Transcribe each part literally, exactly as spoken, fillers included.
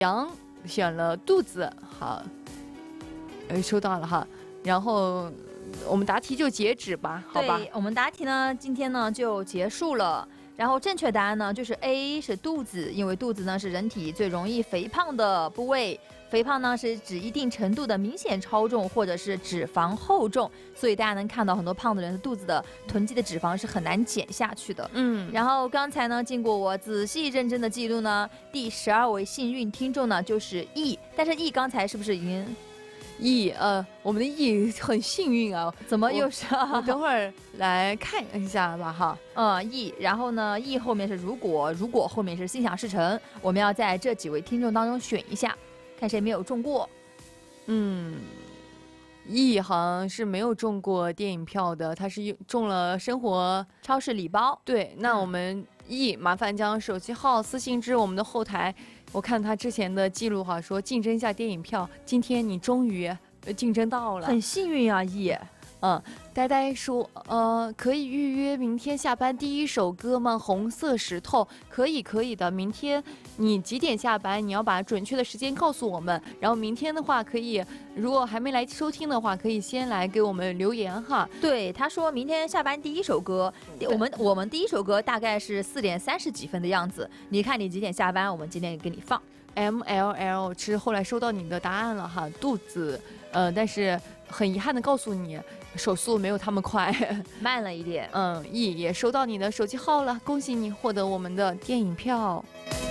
杨选了肚子，好，呃，收到了哈。然后我们答题就截止吧，好吧？ 对，我们答题呢，今天呢就结束了。然后正确答案呢就是 A 是肚子，因为肚子呢是人体最容易肥胖的部位。肥胖呢是指一定程度的明显超重或者是脂肪厚重，所以大家能看到很多胖的人的肚子的囤积的脂肪是很难减下去的。 嗯， 然后刚才呢经过我仔细认真的记录呢，第十二位幸运听众呢就是 E， 但是 E 刚才是不是已经 E 呃，我们的 E 很幸运啊， 怎么又是我我等会儿来看一下吧哈。 嗯 E， 然后呢 E 后面是如果，如果后面是心想事成，我们要在这几位听众当中选一下，看谁没有中过。 嗯 E 好像是没有中过电影票的，他是中了生活超市礼包。 对，那我们 E 麻烦将手机号私信至我们的后台。我看他之前的记录哈，说竞争一下电影票，今天你终于呃竞争到了， 很幸运啊 E。 嗯，呆呆说，呃，可以预约明天下班第一首歌吗？红色石头，可以，可以的。明天你几点下班？你要把准确的时间告诉我们。然后明天的话，可以，如果还没来收听的话，可以先来给我们留言哈。 对，他说明天下班第一首歌，我们我们第一首歌大概是四点三十几分的样子。你看你几点下班，我们今天给你放。 M L L 是后来收到你的答案了哈，肚子，呃，但是很遗憾的告诉你，手速没有他们快， 慢了一点。 嗯 ，E 也收到你的手机号了，恭喜你获得我们的电影票。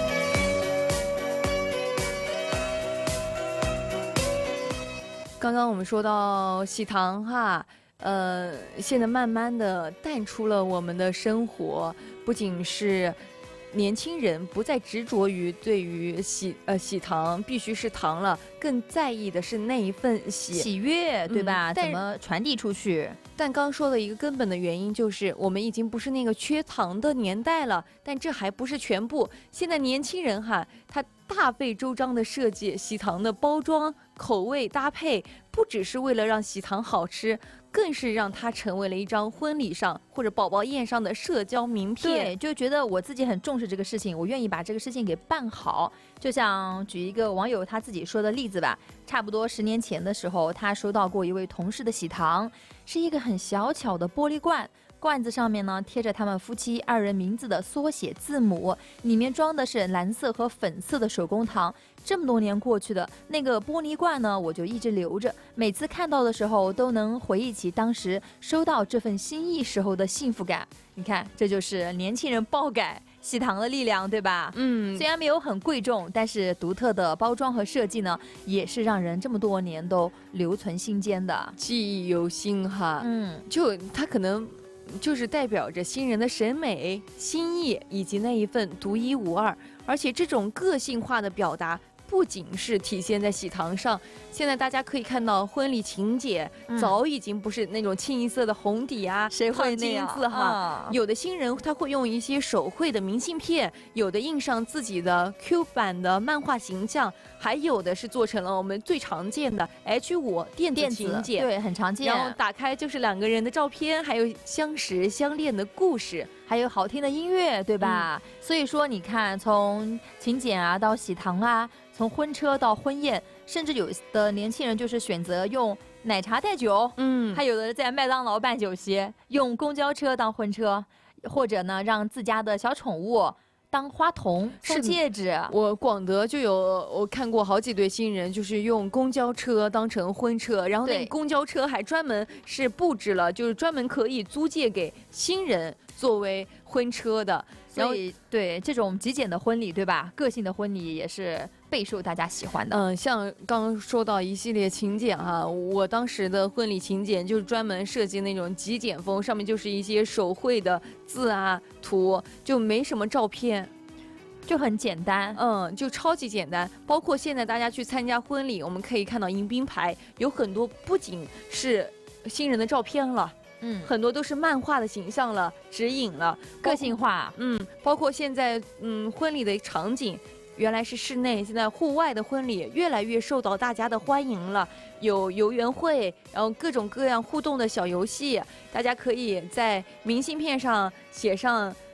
刚刚我们说到喜糖哈，呃，现在慢慢的淡出了我们的生活，不仅是年轻人不再执着于对于喜呃喜糖必须是糖了，更在意的是那一份喜喜悦，对吧？ 嗯、但怎么传递出去？ 但刚说的一个根本的原因就是，我们已经不是那个缺糖的年代了。但这还不是全部，现在年轻人哈，他大费周章的设计喜糖的包装、口味搭配，不只是为了让喜糖好吃，更是让它成为了一张婚礼上或者宝宝宴上的社交名片。 对，就觉得我自己很重视这个事情，我愿意把这个事情给办好。就像举一个网友他自己说的例子吧，差不多十年前的时候，他收到过一位同事的喜糖，是一个很小巧的玻璃罐。罐子上面呢贴着他们夫妻二人名字的缩写字母，里面装的是蓝色和粉色的手工糖。这么多年过去的那个玻璃罐呢，我就一直留着，每次看到的时候都能回忆起当时收到这份心意时候的幸福感。你看，这就是年轻人爆改喜糖的力量，对吧？ 嗯， 虽然没有很贵重，但是独特的包装和设计呢，也是让人这么多年都留存心间的， 记忆犹新哈。 嗯， 就它可能就是代表着新人的审美、心意以及那一份独一无二，而且这种个性化的表达不仅是体现在喜糖上，现在大家可以看到婚礼请柬、嗯、早已经不是那种清一色的红底啊， 谁会那样字哈、啊？有的新人他会用一些手绘的明信片，有的印上自己的 Q 版的漫画形象，还有的是做成了我们最常见的 H 五 电子请柬， 对，很常见。 然后打开就是两个人的照片，还有相识相恋的故事， 还有好听的音乐，对吧？嗯、所以说你看，从请柬啊到喜糖啊。从婚车到婚宴，甚至有的年轻人就是选择用奶茶代酒， 嗯， 还有的在麦当劳办酒席，用公交车当婚车，或者呢让自家的小宠物当花童送戒指。 我广德就有我看过好几对新人，就是用公交车当成婚车，然后那个公交车还专门是布置了，就是专门可以租借给新人作为婚车的。 所以对这种极简的婚礼，对吧？个性的婚礼也是备受大家喜欢的。 嗯，像刚刚说到一系列请柬哈，我当时的婚礼请柬就是专门设计那种极简风，上面就是一些手绘的字啊图，就没什么照片， 就很简单。 嗯，就超级简单。包括现在大家去参加婚礼，我们可以看到迎宾牌有很多不仅是新人的照片了。嗯，很多都是漫画的形象了，指引了， 个性化。 嗯，包括现在嗯婚礼的场景，原来是室内，现在户外的婚礼越来越受到大家的欢迎了。有游园会，然后各种各样互动的小游戏，大家可以在明信片上写上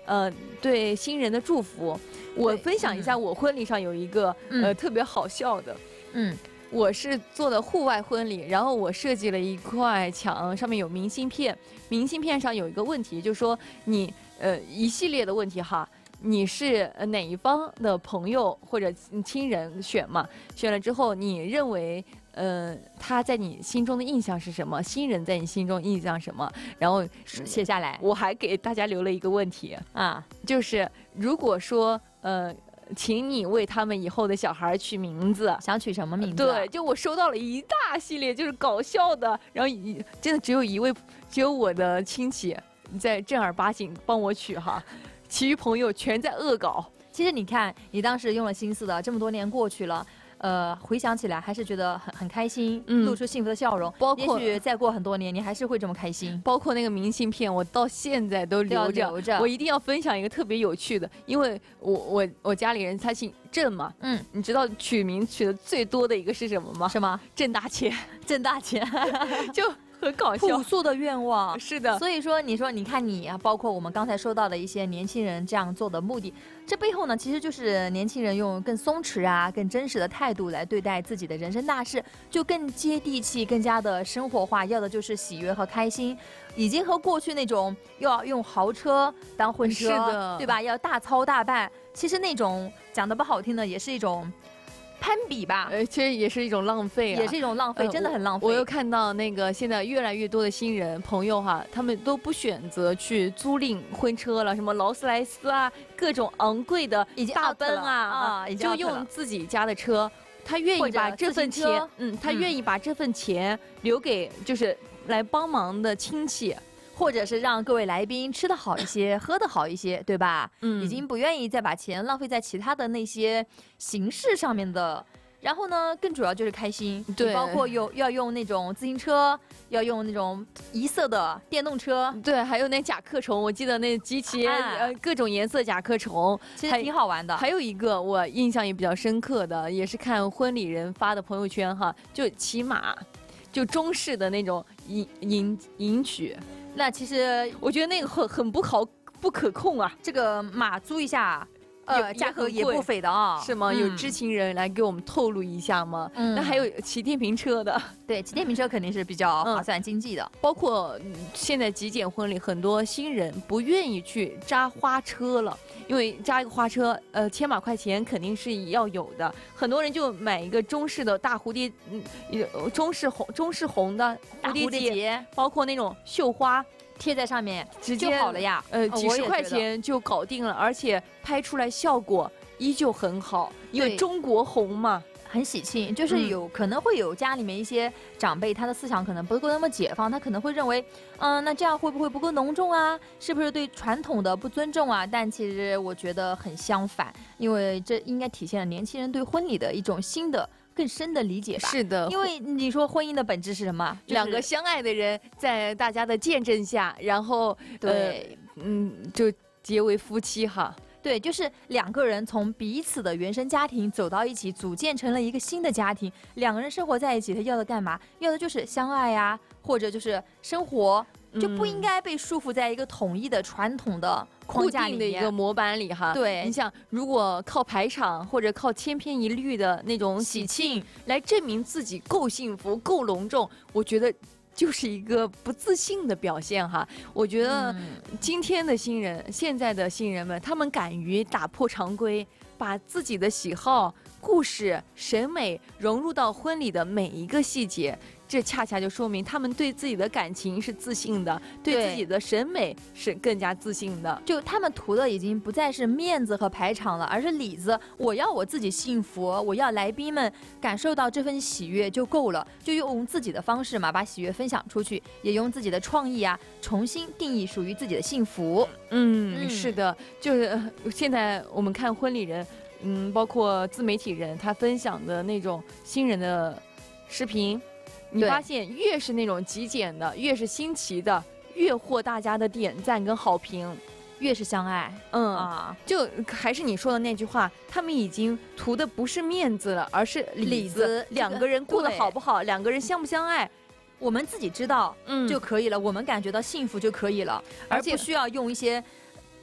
呃对新人的祝福。我对分享一下， 嗯我婚礼上有一个、 嗯呃特别好笑的。 嗯我是做的户外婚礼，然后我设计了一块墙，上面有明信片，明信片上有一个问题，就是说你呃一系列的问题哈，你是呃哪一方的朋友或者亲人选嘛？选了之后，你认为呃他在你心中的印象是什么？新人在你心中印象什么？然后写下来我还给大家留了一个问题， 啊， 就是如果说呃。请你为他们以后的小孩取名字， 想取什么名字啊？ 对，就我收到了一大系列就是搞笑的，然后一真的只有一位，只有我的亲戚在正儿八经帮我取哈，其余朋友全在恶搞。 其实你看，你当时用了心思的，这么多年过去了。呃，回想起来还是觉得很很开心， 嗯露出幸福的笑容。 包括也许再过很多年，你还是会这么开心。 包括那个明信片，我到现在都都要留着。 留着我一定要分享一个特别有趣的，因为我我我家里人他姓郑嘛， 嗯， 你知道取名取的最多的一个是什么吗？ 什么？ 挣大钱， 挣大钱， 就很搞笑朴。素的愿望。 是的， 所以说，你说，你看你啊，包括我们刚才说到的一些年轻人这样做的目的，这背后呢，其实就是年轻人用更松弛啊、更真实的态度来对待自己的人生大事，就更接地气、更加的生活化，要的就是喜悦和开心，已经和过去那种要用豪车当婚车， 是的对吧？要大操大办，其实那种讲的不好听的，也是一种攀比吧， 呃，其实也是一种浪费啊， 也是一种浪费， 呃真的很浪费。 我又看到那个现在越来越多的新人朋友哈，他们都不选择去租赁婚车了，什么劳斯莱斯啊，各种昂贵的已经大 out 奔了啊， 啊已经就 out 了用自己家的车。他愿或者意把这份自行车钱，嗯，他嗯愿意把这份钱留给就是来帮忙的亲戚， 或者是让各位来宾吃得好一些，喝得好一些，对吧？ 嗯已经不愿意再把钱浪费在其他的那些形式上面的。然后呢，更主要就是开心， 对包括有要用那种自行车，要用那种一色的电动车， 对，还有那甲壳虫，我记得那机器、 哎呃各种颜色甲壳虫， 其实还挺好玩的。 还有一个我印象也比较深刻的，也是看婚礼人发的朋友圈哈，就骑马，就中式的那种迎迎迎娶， 那其实我觉得那个很很不好不可控啊， 这个马租一下， 也呃，价格也也很贵不菲的啊、 是吗？ 嗯有知情人来给我们透露一下吗？ 嗯那还有骑电瓶车的， 对，骑电瓶车肯定是比较嗯划算经济的。 包括嗯现在极简婚礼，很多新人不愿意去扎花车了，因为扎一个花车，呃，千把块钱肯定是要有的。很多人就买一个中式的大蝴蝶，嗯，有中式红中式红的大蝴蝶蝴蝶结， 结包括那种绣花， 贴在上面就直接好了呀。 呃， 哦几十块我也觉得钱就搞定了，而且拍出来效果依旧很好，因为对中国红嘛。 很喜庆，就是嗯有、可能会有家里面一些长辈，他的思想可能不够那么解放，他可能会认为，嗯，那这样会不会不够隆重啊？是不是对传统的不尊重啊？但其实我觉得很相反，因为这应该体现了年轻人对婚礼的一种新的、更深的理解吧。 是的， 因为你说婚姻的本质是什么？就是两个相爱的人在大家的见证下，然后对、 呃嗯，就结为夫妻哈。 对，就是两个人从彼此的原生家庭走到一起，组建成了一个新的家庭。两个人生活在一起，他要的干嘛？要的就是相爱呀、或者就是生活，就不应该被束缚在一个统一的传统的框固架里面。 定的一个模板里哈， 对你想，如果靠排场或者靠千篇一律的那种喜庆来证明自己够幸福、够隆重，我觉得就是一个不自信的表现哈。我觉得嗯今天的新人，现在的新人们，他们敢于打破常规，把自己的喜好、故事、审美融入到婚礼的每一个细节。这恰恰就说明他们对自己的感情是自信的，对对自己的审美是更加自信的。 就他们图的已经不再是面子和排场了，而是里子。我要我自己幸福，我要来宾们感受到这份喜悦就够了。就用自己的方式嘛，把喜悦分享出去，也用自己的创意啊，重新定义属于自己的幸福。 嗯， 嗯是的，就是呃现在我们看婚礼人，嗯，包括自媒体人，他分享的那种新人的视频，你对发现越是那种极简的，越是新奇的，越获大家的点赞跟好评。 越是相爱嗯， 啊， 就还是你说的那句话，他们已经图的不是面子了，而是里里子。 子两这个个人过得对好不好，两个人相不相爱， 我们自己知道嗯就可以了，我们感觉到幸福就可以了，而而且不需要用一些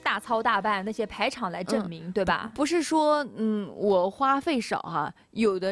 大操大办那些排场来证明，嗯、对吧？ 不是说嗯我花费少哈、啊，有的。